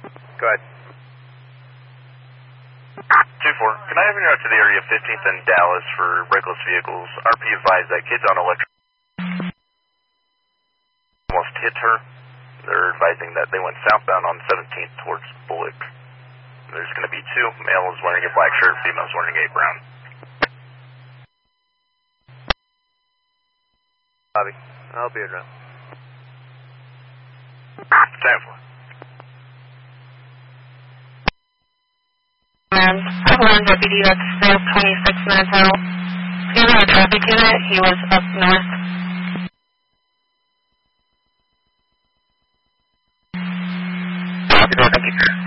Go ahead. 2-4, can I have you out to the area 15th and Dallas for reckless vehicles? RP advised that kid's on electric. Almost hit her. They're advising that they went southbound on 17th towards Bullock. There's going to be two. Male is wearing a black shirt, female is wearing a brown. Bobby, I'll be around. 10-4. One deputy that's still 26 minutes out. He was in a traffic unit. He was up north. Thank you.